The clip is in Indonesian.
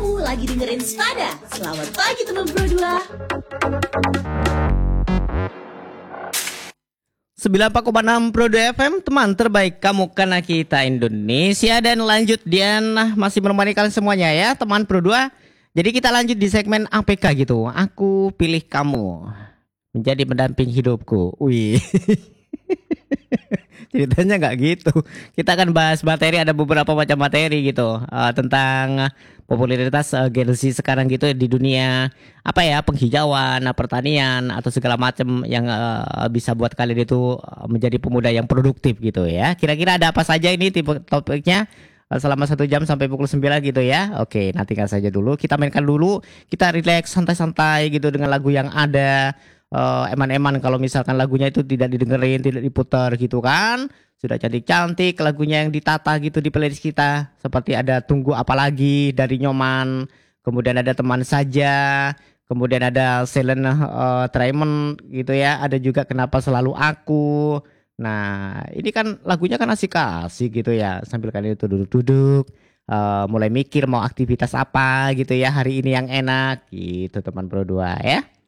Kamu lagi dengerin Spada. Selamat pagi teman Pro 2. 94,6 Pro 2 FM, teman terbaik kamu karena kita Indonesia. Dan lanjut Dian masih menemani kalian semuanya ya teman Pro 2. Jadi kita lanjut di segmen APK gitu. Aku pilih kamu menjadi pendamping hidupku. Wih. Ceritanya nggak gitu. Kita akan bahas materi, ada beberapa macam materi gitu tentang popularitas Gen Z sekarang gitu di dunia apa ya, penghijauan, pertanian atau segala macam yang bisa buat kalian itu menjadi pemuda yang produktif gitu ya. Kira-kira ada apa saja ini tipe topiknya selama 1 jam sampai pukul 9 gitu ya. Oke, nantikan saja dulu. Kita mainkan dulu, kita relax santai-santai gitu dengan lagu yang ada. Eman-eman kalau misalkan lagunya itu tidak didengerin, tidak diputar gitu kan. Sudah cantik-cantik lagunya yang ditata gitu di playlist kita. Seperti ada Tunggu Apa Lagi dari Nyoman, kemudian ada Teman Saja, kemudian ada Silent Treatment gitu ya. Ada juga Kenapa Selalu Aku. Nah ini kan lagunya kan asik-asik gitu ya. Sambil kalian itu duduk-duduk, mulai mikir mau aktivitas apa gitu ya hari ini yang enak gitu teman Pro 2 ya.